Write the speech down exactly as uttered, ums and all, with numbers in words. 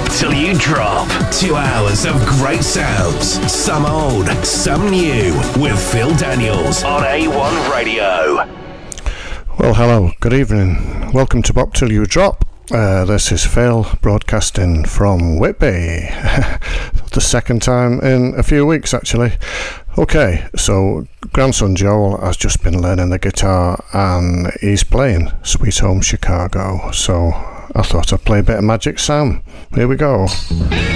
Bop Till You Drop. Two hours of great sounds, some old, some new, with Phil Daniels on A one Radio. Well, hello, good evening. Welcome to Bop Till You Drop. Uh, this is Phil broadcasting from Whitby. The second time in a few weeks, actually. Okay, so grandson Joel has just been learning the guitar and he's playing Sweet Home Chicago. So I thought I'd play a bit of Magic Sam. Here we go.